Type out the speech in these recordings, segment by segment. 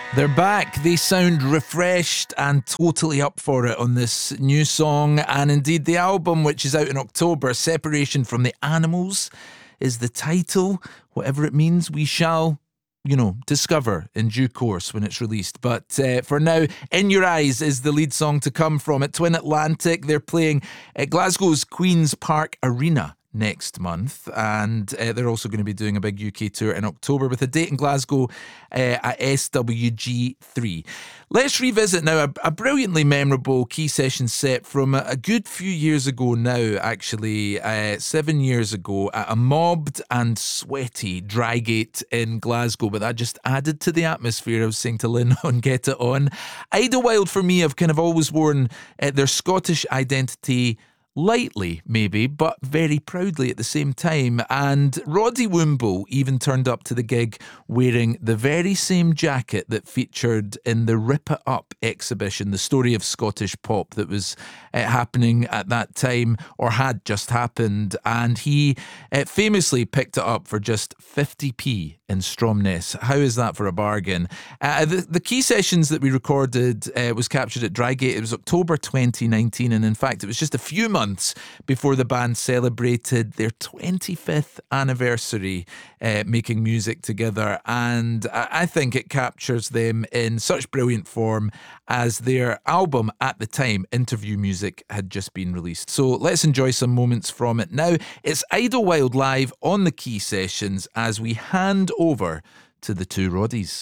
They're back. They sound refreshed and totally up for it on this new song. And indeed, the album, which is out in October, Separation from the Animals, is the title. Whatever it means, we shall, discover in due course when it's released. But for now, In Your Eyes is the lead song to come from it. Twin Atlantic, they're playing at Glasgow's Queen's Park Arena next month, and they're also going to be doing a big UK tour in October with a date in Glasgow at SWG3. Let's revisit now a brilliantly memorable Key Session set from a good few years ago now, actually 7 years ago, at a mobbed and sweaty Drygate in Glasgow, but that just added to the atmosphere. I was saying to Lynn on Get It On. Idlewild for me have kind of always worn their Scottish identity lightly, maybe, but very proudly at the same time. And Roddy Woomble even turned up to the gig wearing the very same jacket that featured in the Rip It Up exhibition, the story of Scottish pop that was happening at that time, or had just happened. And he famously picked it up for just 50p in Stromness. How is that for a bargain? The Key Sessions that we recorded was captured at Drygate. It was October 2019, and in fact it was just a few months before the band celebrated their 25th anniversary making music together, and I think it captures them in such brilliant form as their album at the time, Interview Music, had just been released. So let's enjoy some moments from it now. It's Idlewild live on the Key Sessions as we hand over to the two Roddies.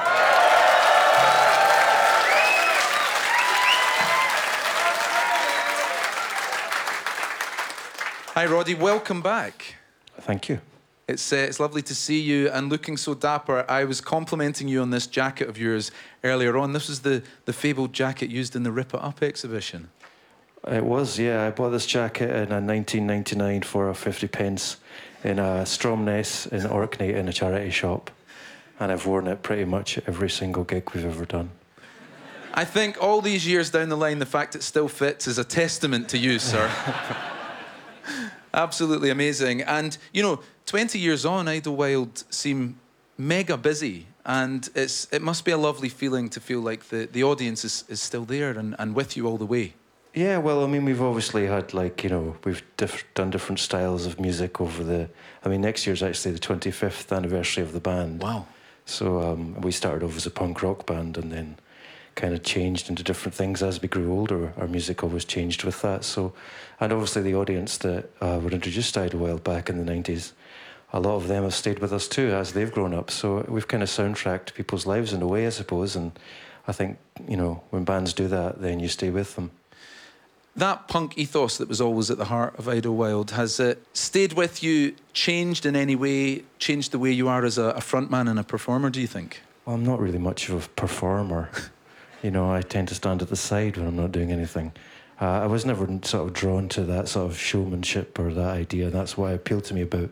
Hi Roddy, welcome back. Thank you. It's lovely to see you and looking so dapper. I was complimenting you on this jacket of yours earlier on. This was the fabled jacket used in the Rip It Up exhibition. It was, yeah. I bought this jacket in 1999 for 50 pence in a Stromness in Orkney in a charity shop. And I've worn it pretty much every single gig we've ever done. I think all these years down the line, the fact it still fits is a testament to you, sir. Absolutely amazing. And, 20 years on, Idlewild seem mega busy. And it must be a lovely feeling to feel like the audience is still there and with you all the way. Yeah, well, I mean, we've obviously had, we've done different styles of music over next year's actually the 25th anniversary of the band. Wow. So we started off as a punk rock band and then kind of changed into different things as we grew older. Our music always changed with that. So, and obviously the audience that were introduced to Idlewild back in the 90s, a lot of them have stayed with us too as they've grown up. So we've kind of soundtracked people's lives in a way, I suppose. And I think, when bands do that, then you stay with them. That punk ethos that was always at the heart of Idlewild, has it stayed with you, changed in any way, changed the way you are as a frontman and a performer, do you think? Well, I'm not really much of a performer. I tend to stand at the side when I'm not doing anything. I was never sort of drawn to that sort of showmanship or that idea. That's what appealed to me about